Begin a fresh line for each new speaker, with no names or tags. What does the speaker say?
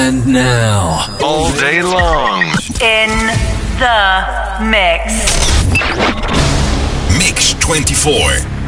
And now,
all day long,
in the mix.
Mix 24.